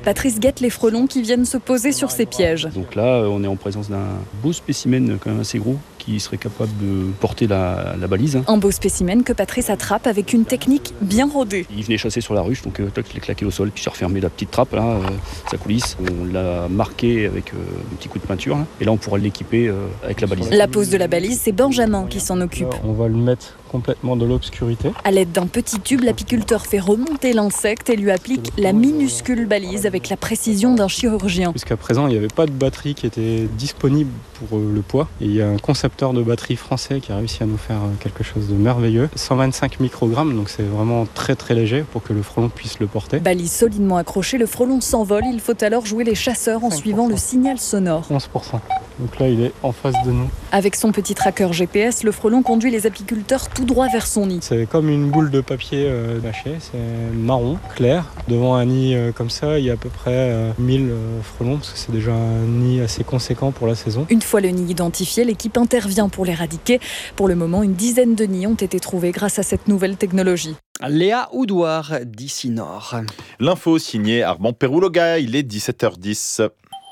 Patrice guette les frelons qui viennent se poser sur ses pièges. Donc là, on est en présence d'un beau spécimen quand même assez gros qui serait capable de porter la balise. Un beau spécimen que Patrice attrape avec une technique bien rodée. Il venait chasser sur la ruche, donc toc, je l'ai claqué au sol, puis j'ai refermé la petite trappe, là, sa coulisse. On l'a marqué avec un petit coup de peinture, là, et là on pourra l'équiper avec la balise. La pose de la balise, c'est Benjamin qui s'en occupe. On va le mettre complètement de l'obscurité. À l'aide d'un petit tube, l'apiculteur fait remonter l'insecte et lui applique la minuscule balise avec la précision d'un chirurgien. Jusqu'à présent, il n'y avait pas de batterie qui était disponible pour le poids. Et il y a un concepteur de batterie français qui a réussi à nous faire quelque chose de merveilleux. 125 microgrammes, donc c'est vraiment très très léger pour que le frelon puisse le porter. Balise solidement accrochée, le frelon s'envole. Il faut alors jouer les chasseurs en 5%. suivant le signal sonore. 11%. Donc là, il est en face de nous. Avec son petit tracker GPS, le frelon conduit les apiculteurs tout droit vers son nid. C'est comme une boule de papier mâché, c'est marron, clair. Devant un nid comme ça, il y a à peu près 1000 frelons, parce que c'est déjà un nid assez conséquent pour la saison. Une fois le nid identifié, l'équipe intervient pour l'éradiquer. Pour le moment, une dizaine de nids ont été trouvés grâce à cette nouvelle technologie. Léa Oudouard d'ici Nord. L'info signée Armand Perrouloga, il est 17h10.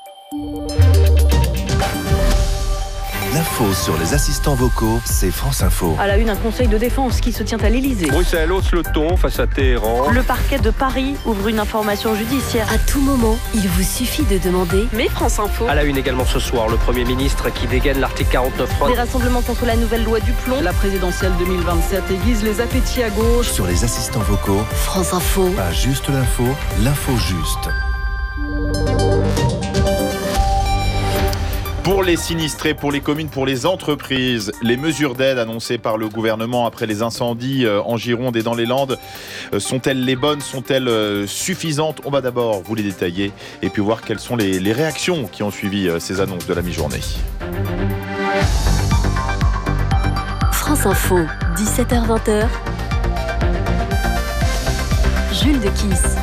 L'info sur les assistants vocaux, c'est France Info. À la une, un conseil de défense qui se tient à l'Elysée. Bruxelles hausse le ton face à Téhéran. Le parquet de Paris ouvre une information judiciaire. À tout moment, il vous suffit de demander. Mais France Info. À la une également ce soir, le Premier ministre qui dégaine l'article 49.3. Des rassemblements contre la nouvelle loi du plomb. La présidentielle 2027 aiguise les appétits à gauche. Sur les assistants vocaux, France Info. pas juste l'info, l'info juste. Pour les sinistrés, pour les communes, pour les entreprises, les mesures d'aide annoncées par le gouvernement après les incendies en Gironde et dans les Landes, sont-elles les bonnes? Sont-elles suffisantes? On va d'abord vous les détailler et puis voir quelles sont les réactions qui ont suivi ces annonces de la mi-journée. France Info, 17h-20h. Jules de Kiss.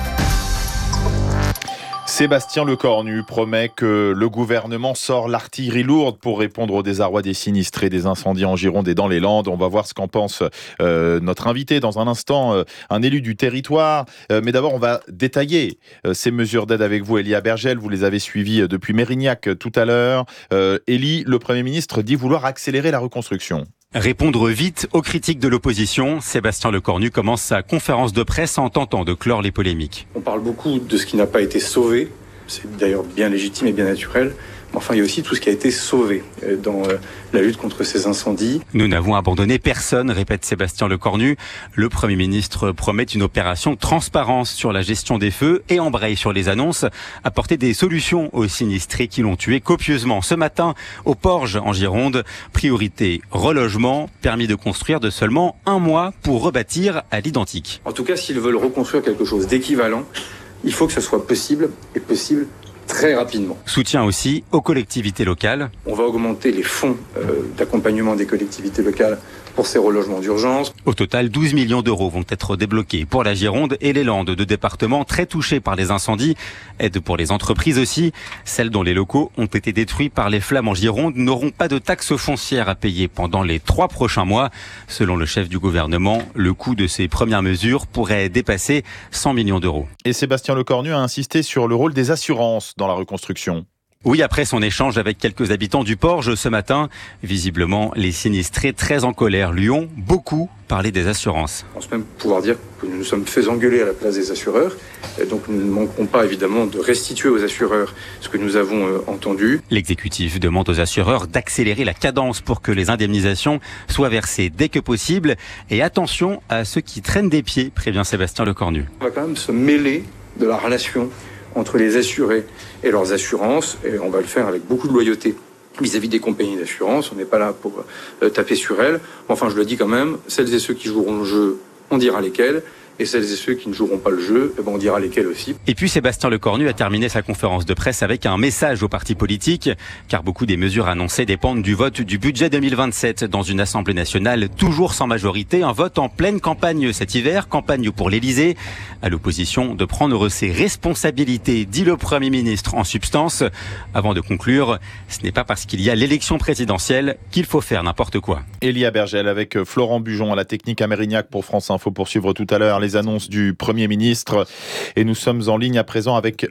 Sébastien Lecornu promet que le gouvernement sort l'artillerie lourde pour répondre au désarroi des sinistrés des incendies en Gironde et dans les Landes. On va voir ce qu'en pense notre invité dans un instant, un élu du territoire. Mais d'abord, on va détailler ces mesures d'aide avec vous, Elia Bergel. Vous les avez suivies depuis Mérignac tout à l'heure. Élie, le Premier ministre dit vouloir accélérer la reconstruction. Répondre vite aux critiques de l'opposition, Sébastien Lecornu commence sa conférence de presse en tentant de clore les polémiques. On parle beaucoup de ce qui n'a pas été sauvé, c'est d'ailleurs bien légitime et bien naturel, mais enfin il y a aussi tout ce qui a été sauvé dans la lutte contre ces incendies. Nous n'avons abandonné personne, répète Sébastien Lecornu. Le Premier ministre promet une opération transparence sur la gestion des feux et embraye sur les annonces, apporter des solutions aux sinistrés qui l'ont tué copieusement ce matin au Porge en Gironde. Priorité relogement, permis de construire de seulement 1 mois pour rebâtir à l'identique. En tout cas, s'ils veulent reconstruire quelque chose d'équivalent, il faut que ce soit possible et possible très rapidement. Soutien aussi aux collectivités locales. On va augmenter les fonds d'accompagnement des collectivités locales pour ces relogements d'urgence. Au total, 12 millions d'euros vont être débloqués pour la Gironde et les Landes, 2 départements très touchés par les incendies. Aide pour les entreprises aussi. Celles dont les locaux ont été détruits par les flammes en Gironde n'auront pas de taxes foncières à payer pendant les 3 prochains mois. Selon le chef du gouvernement, le coût de ces premières mesures pourrait dépasser 100 millions d'euros. Et Sébastien Lecornu a insisté sur le rôle des assurances dans la reconstruction. Oui, après son échange avec quelques habitants du Porge ce matin, visiblement, les sinistrés très en colère lui ont beaucoup parlé des assurances. On pense même pouvoir dire que nous nous sommes fait engueuler à la place des assureurs. Et donc nous ne manquerons pas évidemment de restituer aux assureurs ce que nous avons entendu. L'exécutif demande aux assureurs d'accélérer la cadence pour que les indemnisations soient versées dès que possible. Et attention à ceux qui traînent des pieds, prévient Sébastien Lecornu. On va quand même se mêler de la relation entre les assurés et leurs assurances, et on va le faire avec beaucoup de loyauté vis-à-vis des compagnies d'assurance. On n'est pas là pour taper sur elles. Enfin, je le dis quand même, celles et ceux qui joueront le jeu, on dira lesquels. Et celles et ceux qui ne joueront pas le jeu, on dira lesquels aussi. Et puis Sébastien Lecornu a terminé sa conférence de presse avec un message aux partis politiques, car beaucoup des mesures annoncées dépendent du vote du budget 2027 dans une Assemblée nationale toujours sans majorité. Un vote en pleine campagne cet hiver, campagne pour l'Elysée. À l'opposition de prendre ses responsabilités, dit le Premier ministre en substance. Avant de conclure, ce n'est pas parce qu'il y a l'élection présidentielle qu'il faut faire n'importe quoi. Elia Bergel avec Florent Bujon à la technique à Mérignac pour France Info pour suivre tout à l'heure les annonces du Premier ministre. Et nous sommes en ligne à présent avec